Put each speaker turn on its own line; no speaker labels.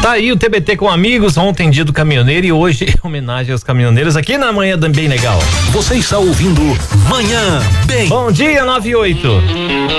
Tá aí o TBT com amigos, ontem dia do caminhoneiro e hoje homenagem aos caminhoneiros aqui na Manhã Bem Legal.
Você está ouvindo Manhã Bem.
Bom dia, 98.